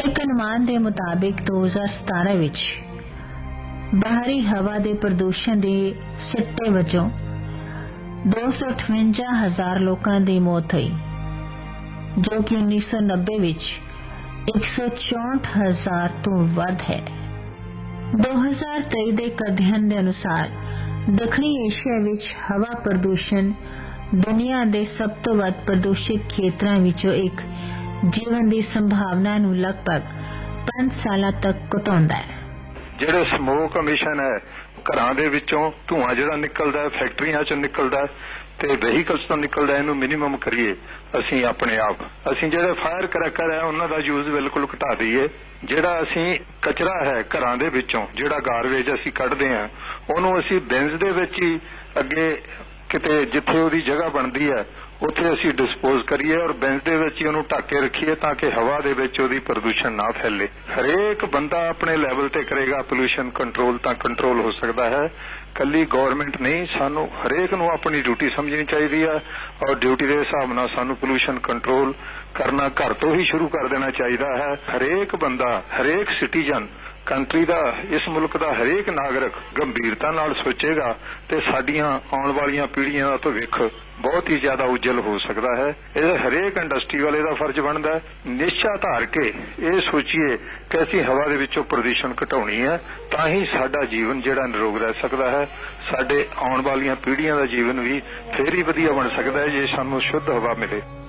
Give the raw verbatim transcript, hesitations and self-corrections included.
एक अनुमान के मुताबिक दो हज़ार सतारह विच बाहरी हवा के प्रदूषण के सिट्टे वजों दो सौ अठवंजा हजार लोगों की मौत हुई, जो कि उन्नीस सौ नब्बे विच एक सौ चौंठ हजार तो वध है। दो हज़ार तेई के एक अध्ययन के अनुसार दक्षिणी एशिया विच हवा प्रदूषण दुनिया के सब तो वध प्रदूषित खेत्रों विचों एक जीवन की संभावना नूं लगभग पांच साल तक घटाउंदा है। ਜਿਹੜੇ ਸਮੋਕ ਕਮਿਸ਼ਨ ਹੈ ਘਰਾਂ ਦੇ ਵਿੱਚੋਂ ਧੂਆਂ ਜਿਹੜਾ ਨਿਕਲਦਾ ਹੈ, ਫੈਕਟਰੀਆਂ ਚੋਂ ਨਿਕਲਦਾ ਤੇ ਵਹੀਕਲਸ ਤੋਂ ਨਿਕਲਦਾ, ਇਹਨੂੰ ਮਿਨੀਮਮ ਕਰੀਏ ਅਸੀਂ ਆਪਣੇ ਆਪ। ਅਸੀਂ ਜਿਹੜੇ ਫਾਇਰ ਕਰੈਕਰ ਹੈ ਉਹਨਾਂ ਦਾ ਯੂਜ਼ ਬਿਲਕੁਲ ਘਟਾ ਦਈਏ। ਜਿਹੜਾ ਅਸੀਂ ਕਚਰਾ ਹੈ ਘਰਾਂ ਦੇ ਵਿੱਚੋਂ, ਜਿਹੜਾ ਗਾਰਬੇਜ ਅਸੀਂ ਕੱਢਦੇ ਹਾਂ, ਉਹਨੂੰ ਅਸੀਂ ਬਿਨਸ ਦੇ ਵਿੱਚ ਹੀ ਅੱਗੇ ਕਿਤੇ ਜਿੱਥੇ ਉਹਦੀ ਜਗ੍ਹਾ ਬਣਦੀ ਹੈ ਉੱਥੇ ਅਸੀਂ ਡਿਸਪੋਜ਼ ਕਰੀਏ ਔਰ ਬਿਨਸ ਦੇ ਵਿੱਚ ਹੀ ਉਹਨੂੰ ਢੱਕ ਕੇ ਰੱਖੀਏ ਤਾਂ ਕਿ ਹਵਾ ਦੇ ਵਿੱਚ ਉਹਦੀ ਪ੍ਰਦੂਸ਼ਣ ਨਾ ਫੈਲੇ। ਹਰੇਕ ਬੰਦਾ ਆਪਣੇ ਲੈਵਲ ਤੇ ਕਰੇਗਾ ਪੋਲੂਸ਼ਨ ਕੰਟਰੋਲ ਤਾਂ ਕੰਟਰੋਲ ਹੋ ਸਕਦਾ ਹੈ। ਕੱਲੀ ਗਵਰਨਮੈਂਟ ਨਹੀਂ, ਸਾਨੂੰ ਹਰੇਕ ਨੂੰ ਆਪਣੀ ਡਿਊਟੀ ਸਮਝਣੀ ਚਾਹੀਦੀ ਹੈ ਔਰ ਡਿਊਟੀ ਦੇ ਹਿਸਾਬ ਨਾਲ ਸਾਨੂੰ ਪੋਲੂਸ਼ਨ ਕੰਟਰੋਲ ਕਰਨਾ ਘਰ ਤੋਂ ਹੀ ਸ਼ੁਰੂ ਕਰ ਦੇਣਾ ਚਾਹੀਦਾ ਹੈ। ਹਰੇਕ ਬੰਦਾ, ਹਰੇਕ ਸਿਟੀਜ਼ਨ ਕੰਟਰੀ ਦਾ, ਇਸ ਮੁਲਕ ਦਾ ਹਰੇਕ ਨਾਗਰਿਕ ਗੰਭੀਰਤਾ ਨਾਲ ਸੋਚੇਗਾ ਤੇ ਸਾਡੀਆਂ ਆਉਣ ਵਾਲੀਆਂ ਪੀੜ੍ਹੀਆਂ ਦਾ ਭਵਿੱਖ ਬਹੁਤ ਹੀ ਜ਼ਿਆਦਾ ਉਜਲ ਹੋ ਸਕਦਾ ਹੈ। ਇਹ ਹਰੇਕ ਇੰਡਸਟਰੀ ਵਾਲੇ ਦਾ ਫਰਜ਼ ਬਣਦਾ ਹੈ ਨਿਸ਼ਚਾ ਧਾਰ ਕੇ ਇਹ ਸੋਚੀਏ ਕਿ ਅਸੀਂ ਹਵਾ ਦੇ ਵਿੱਚੋਂ ਪ੍ਰਦੂਸ਼ਣ ਘਟਾਉਣੀ ਹੈ, ਤਾਂ ਹੀ ਸਾਡਾ ਜੀਵਨ ਜਿਹੜਾ ਨਿਰੋਗ ਰਹਿ ਸਕਦਾ ਹੈ। ਸਾਡੇ ਆਉਣ ਵਾਲੀਆਂ ਪੀੜ੍ਹੀਆਂ ਦਾ ਜੀਵਨ ਵੀ ਫੇਰ ਹੀ ਵਧੀਆ ਬਣ ਸਕਦਾ ਹੈ ਜੇ ਸਾਨੂੰ ਸ਼ੁੱਧ ਹਵਾ ਮਿਲੇ।